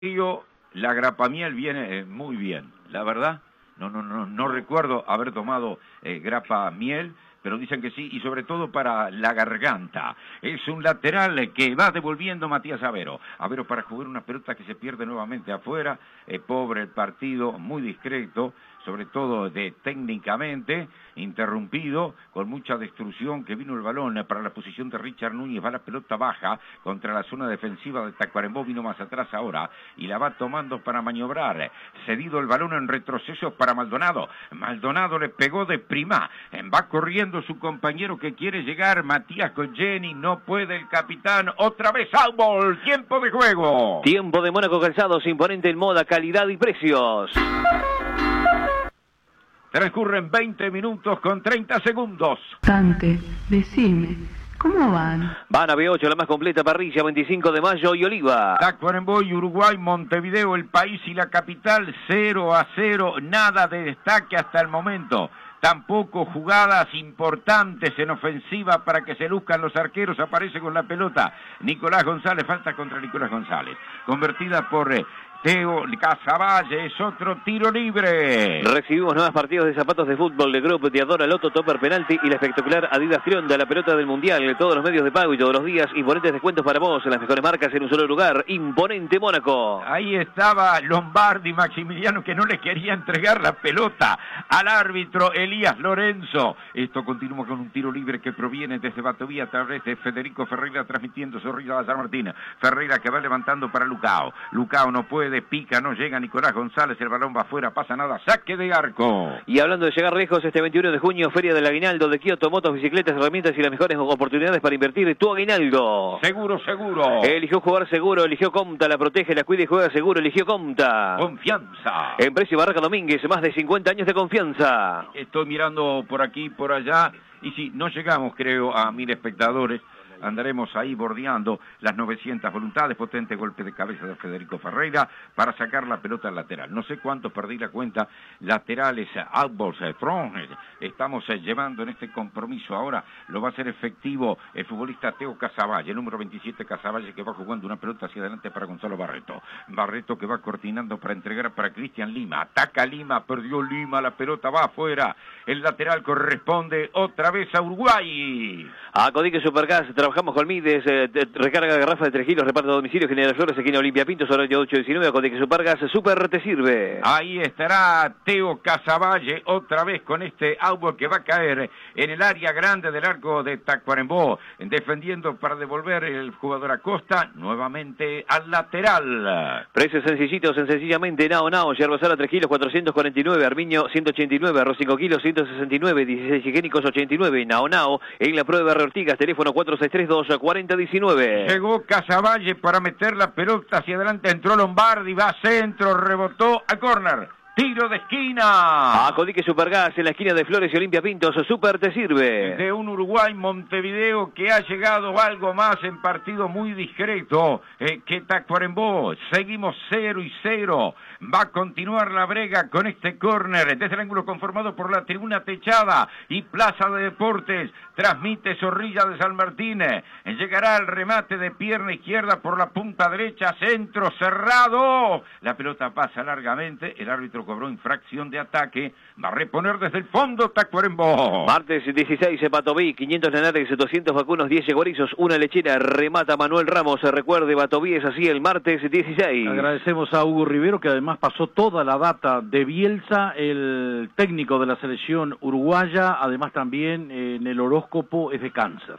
La grapamiel viene muy bien, la verdad. No recuerdo haber tomado grapa miel, pero dicen que sí, y sobre todo para la garganta. Es un lateral que va devolviendo Matías Avero. Avero para jugar una pelota que se pierde nuevamente afuera. Pobre el partido, muy discreto, sobre todo técnicamente, interrumpido, con mucha destrucción, que vino el balón para la posición de Richard Núñez. Va la pelota baja contra la zona defensiva de Tacuarembó, vino más atrás ahora, y la va tomando para maniobrar. Cedido el balón en retroceso para Maldonado. Maldonado le pegó de prima. Va corriendo su compañero que quiere llegar, Matías Colleni, no puede el capitán. Otra vez outball, tiempo de juego. Tiempo de Mónaco Calzados, imponente en moda, calidad y precios. Transcurren 20 minutos con 30 segundos. Dante, decime, ¿cómo van? Van a B8, la más completa parrilla, 25 de mayo y Oliva. Tacuarembó y Uruguay, Montevideo, el país y la capital, 0-0, nada de destaque hasta el momento. Tampoco jugadas importantes en ofensiva para que se luzcan los arqueros. Aparece con la pelota Nicolás González, falta contra Nicolás González. Convertida por Teo Casavalle, es otro tiro libre. Recibimos nuevos partidos de zapatos de fútbol de Grupo Diadora, Loto, Topper, Penalti y la espectacular Adidas Trionda, la pelota del Mundial. Todos los medios de pago y todos los días, imponentes descuentos para vos, en las mejores marcas en un solo lugar. Imponente Mónaco. Ahí estaba Lombardi, Maximiliano, que no le quería entregar la pelota al árbitro Elías Lorenzo. Esto continúa con un tiro libre que proviene desde Batovía a través de Federico Ferreira, transmitiendo Zorrilla a San Martín. Ferreira que va levantando para Lucao. Lucao no puede, pica, no llega Nicolás González, el balón va afuera, pasa nada, saque de arco. Y hablando de llegar lejos, este 21 de junio, Feria del Aguinaldo de Kioto, motos, bicicletas, herramientas y las mejores oportunidades para invertir tu aguinaldo. Seguro, seguro. Eligió jugar seguro, eligió Comta, la protege, la cuida y juega seguro, eligió Comta. Confianza. En Precio Barraca Domínguez, más de 50 años de confianza. Estoy mirando por aquí, por allá, y si no llegamos, creo, a 1000 espectadores. Andaremos ahí bordeando las 900 voluntades, potente golpe de cabeza de Federico Ferreira para sacar la pelota al lateral. No sé cuántos, perdí la cuenta, laterales, outballs, fronts, estamos llevando en este compromiso. Ahora lo va a hacer efectivo el futbolista Teo Casavalle, el número 27 Casavalle, que va jugando una pelota hacia adelante para Gonzalo Barreto. Barreto que va coordinando para entregar para Cristian Lima. Ataca Lima, perdió Lima, la pelota va afuera. El lateral corresponde otra vez a Uruguay. A Codique Supergas, trabajamos con Mides, recarga garrafa de 3 kilos, reparto a domicilio, General Flores, esquina Olimpia Pintos, horario 8:19, a Codique Supergas, Super te sirve. Ahí estará Teo Casavalle otra vez con este outball que va a caer en el área grande del arco de Tacuarembó, defendiendo para devolver el jugador Acosta nuevamente al lateral. Precios sencillitos, sencillamente, Nao, yerba sala 3 kilos, 449, Armiño 189, arroz 5 kilos, 169, 16 higiénicos 89, Nao, en la prueba de Ortigas, teléfono 4632-4019. Llegó Casavalle para meter la pelota hacia adelante, entró Lombardi, va a centro, rebotó a córner. Tiro de esquina. A Codique Supergas en la esquina de Flores y Olimpia Pintos, Super te sirve. De un Uruguay Montevideo que ha llegado algo más en partido muy discreto que Tacuarembó. Seguimos 0-0. Va a continuar la brega con este córner desde el ángulo conformado por la tribuna techada y Plaza de Deportes. Transmite Zorrilla de San Martín. Llegará el remate de pierna izquierda por la punta derecha, centro cerrado. La pelota pasa largamente, el árbitro cobró infracción de ataque, va a reponer desde el fondo Tacuarembó. Martes 16, Batoví, 500 Lenares, 200 vacunos, 10 yegorizos, una lechera, remata Manuel Ramos. Recuerde, Batoví es así el martes 16. Agradecemos a Hugo Rivero, que además pasó toda la data de Bielsa, el técnico de la selección uruguaya, además también en el horóscopo es de Cáncer.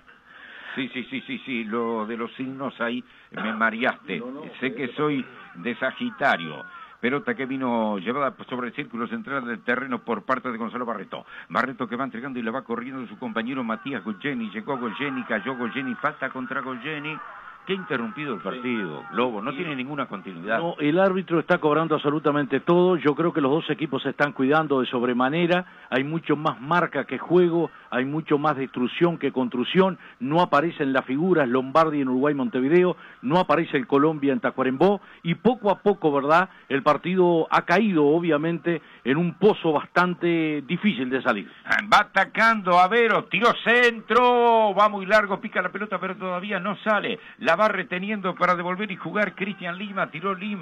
Sí, lo de los signos ahí me mareaste. Sé que soy de Sagitario. Pelota que vino llevada sobre el círculo central del terreno por parte de Gonzalo Barreto. Barreto que va entregando y le va corriendo su compañero Matías Golgeni. Llegó Golgeni, cayó Golgeni, falta contra Golgeni. Qué interrumpido el partido, Lobo, no tiene ninguna continuidad. No, el árbitro está cobrando absolutamente todo. Yo creo que los dos equipos se están cuidando de sobremanera. Hay mucho más marca que juego. hay mucho más destrucción que construcción, no aparecen las figuras Lombardi en Uruguay-Montevideo, no aparece el Colombia en Tacuarembó, y poco a poco, ¿verdad?, el partido ha caído, obviamente, en un pozo bastante difícil de salir. Va atacando Averos, tiró centro, va muy largo, pica la pelota, pero todavía no sale, la va reteniendo para devolver y jugar Cristian Lima, tiró Lima.